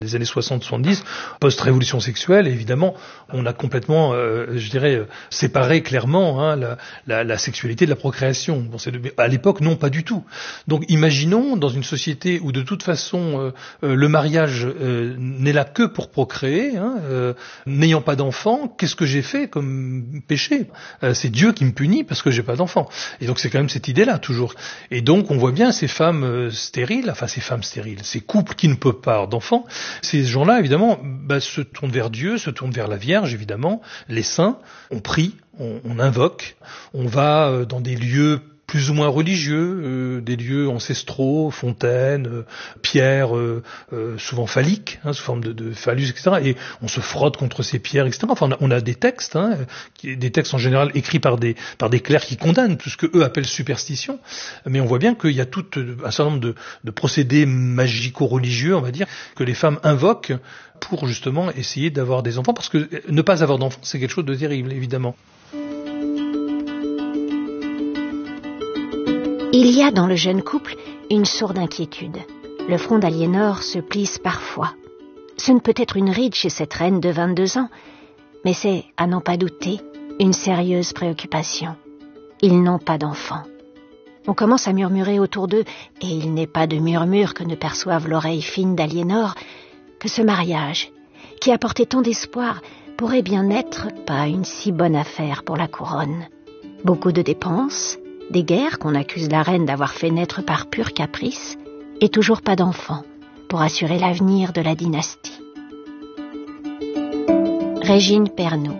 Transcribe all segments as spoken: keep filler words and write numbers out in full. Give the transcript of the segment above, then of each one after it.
Les années soixante soixante-dix, post-révolution sexuelle, évidemment, on a complètement, euh, je dirais, séparé clairement hein, la, la, la sexualité de la procréation. Bon, c'est de, à l'époque, non, pas du tout. Donc, imaginons dans une société où de toute façon euh, euh, le mariage euh, n'est là que pour procréer, hein, euh, n'ayant pas d'enfants, qu'est-ce que j'ai fait comme péché ? euh, C'est Dieu qui me punit parce que j'ai pas d'enfants. Et donc, c'est quand même cette idée-là toujours. Et donc, on voit bien ces femmes euh, stériles, enfin ces femmes stériles, ces couples qui ne peuvent pas avoir d'enfants. Ces gens-là, évidemment, bah, se tournent vers Dieu, se tournent vers la Vierge, évidemment, les saints, on prie, on, on invoque, on va euh, dans des lieux plus ou moins religieux, euh, des lieux ancestraux, fontaines, euh, pierres, euh, euh, souvent phalliques, hein, sous forme de, de phallus, et cetera. Et on se frotte contre ces pierres, et cetera. Enfin, on a, on a des textes, hein, qui, des textes en général écrits par des par des clercs qui condamnent tout ce que eux appellent superstition. Mais on voit bien qu'il y a tout un certain nombre de, de procédés magico-religieux, on va dire, que les femmes invoquent pour justement essayer d'avoir des enfants, parce que ne pas avoir d'enfants, c'est quelque chose de terrible, évidemment. Il y a dans le jeune couple une sourde inquiétude. Le front d'Aliénor se plisse parfois. Ce ne peut être une ride chez cette reine de vingt-deux ans, mais c'est, à n'en pas douter, une sérieuse préoccupation. Ils n'ont pas d'enfants. On commence à murmurer autour d'eux, et il n'est pas de murmure que ne perçoive l'oreille fine d'Aliénor, que ce mariage, qui apportait tant d'espoir, pourrait bien n'être pas une si bonne affaire pour la couronne. Beaucoup de dépenses, des guerres qu'on accuse la reine d'avoir fait naître par pur caprice, et toujours pas d'enfants pour assurer l'avenir de la dynastie. Régine Pernoud.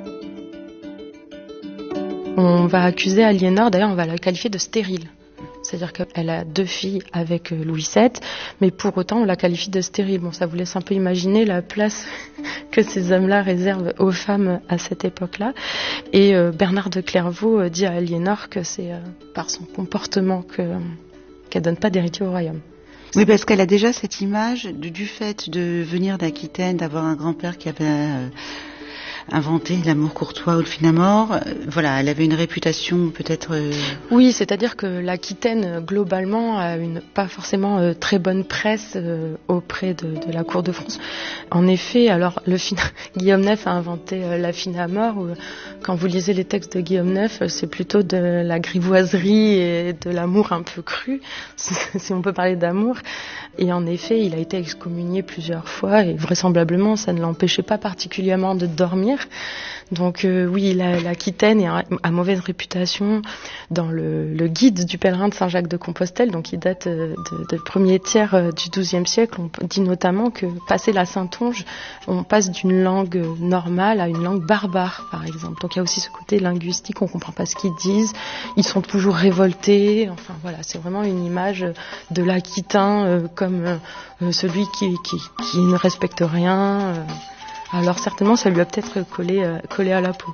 On va accuser Aliénor, d'ailleurs on va la qualifier de stérile. C'est-à-dire qu'elle a deux filles avec Louis sept, mais pour autant on la qualifie de stérile. Bon, ça vous laisse un peu imaginer la place que ces hommes-là réservent aux femmes à cette époque-là. Et euh, Bernard de Clairvaux dit à Aliénor que c'est euh, par son comportement que, qu'elle donne pas d'héritier au royaume. Oui, parce qu'elle a déjà cette image du, du fait de venir d'Aquitaine, d'avoir un grand-père qui avait euh, inventé l'amour courtois ou le fin amour. Euh, voilà, elle avait une réputation peut-être... Euh... Oui, c'est-à-dire que l'Aquitaine, globalement, a une pas forcément euh, très bonne presse euh, auprès de, de la cour de France. En effet, alors le fin... Guillaume neuf a inventé euh, la fin amour. Où, quand vous lisez les textes de Guillaume neuf, c'est plutôt de la grivoiserie et de l'amour un peu cru, si on peut parler d'amour. Et en effet, il a été excommunié plusieurs fois et vraisemblablement, ça ne l'empêchait pas particulièrement de dormir. Donc euh, oui, la, l'Aquitaine a, a mauvaise réputation dans le, le guide du pèlerin de Saint-Jacques-de-Compostelle, donc il date de, de premier tiers euh, du douzième siècle. On dit notamment que, passé la Saintonge, on passe d'une langue normale à une langue barbare, par exemple. Donc il y a aussi ce côté linguistique, on comprend pas ce qu'ils disent, ils sont toujours révoltés. Enfin voilà, c'est vraiment une image de l'Aquitain euh, comme euh, celui qui, qui, qui ne respecte rien. Euh, Alors certainement, ça lui a peut-être collé, euh, collé à la peau.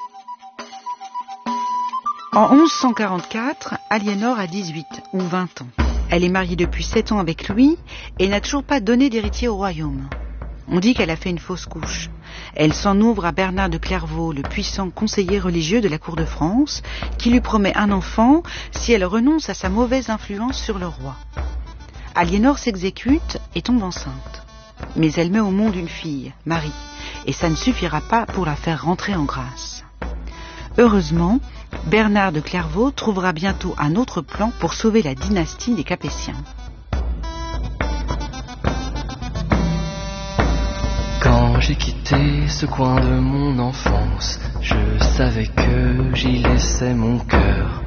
En onze cent quarante-quatre, Aliénor a dix-huit ou vingt ans. Elle est mariée depuis sept ans avec Louis et n'a toujours pas donné d'héritier au royaume. On dit qu'elle a fait une fausse couche. Elle s'en ouvre à Bernard de Clairvaux, le puissant conseiller religieux de la cour de France, qui lui promet un enfant si elle renonce à sa mauvaise influence sur le roi. Aliénor s'exécute et tombe enceinte. Mais elle met au monde une fille, Marie, et ça ne suffira pas pour la faire rentrer en grâce. Heureusement, Bernard de Clairvaux trouvera bientôt un autre plan pour sauver la dynastie des Capétiens. Quand j'ai quitté ce coin de mon enfance, je savais que j'y laissais mon cœur.